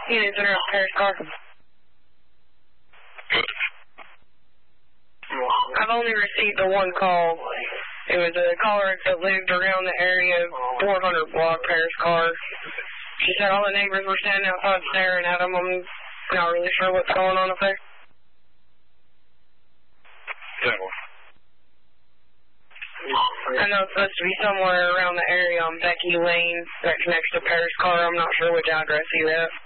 Units in around Paris Car. I've only received the one call. It was a caller that lived around the area, 400 block Paris Car. She said all the neighbors were standing outside staring at them. I'm not really sure what's going on up there. I know it's supposed to be somewhere around the area on Becky Lane that connects to Paris Car. I'm not sure which address he's at.